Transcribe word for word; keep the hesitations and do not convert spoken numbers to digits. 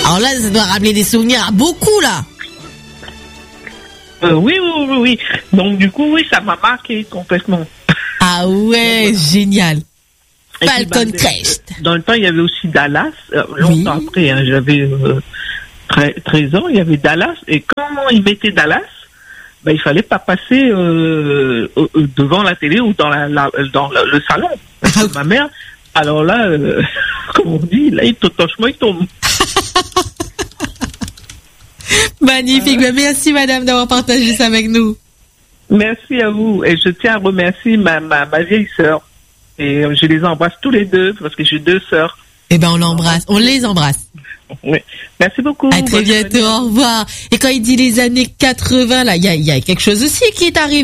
Alors là, ça doit rappeler des souvenirs à beaucoup, là. Euh, oui, oui, oui, oui. Donc, du coup, oui, ça m'a marqué complètement. Ah ouais, génial. Et Falcon puis, bah, Crest. Dans le temps, il y avait aussi Dallas. Euh, longtemps Oui. après, hein, j'avais euh, treize ans, il y avait Dallas. Et quand ils mettaient Dallas, bah, il fallait pas passer euh, euh, devant la télé ou dans, la, la, dans la, le salon. Parce que ma mère, alors là, euh, comme on dit, là, il totoche, moi, il tombe. Magnifique. Euh... Merci, madame, d'avoir partagé ça avec nous. Merci à vous. Et je tiens à remercier ma, ma, ma vieille sœur. Et je les embrasse tous les deux, parce que j'ai deux sœurs. Eh ben, on l'embrasse. On les embrasse. Oui. Merci beaucoup. À très bientôt. Au revoir. Et quand il dit les années quatre-vingts, là, il y a, y a quelque chose aussi qui est arrivé.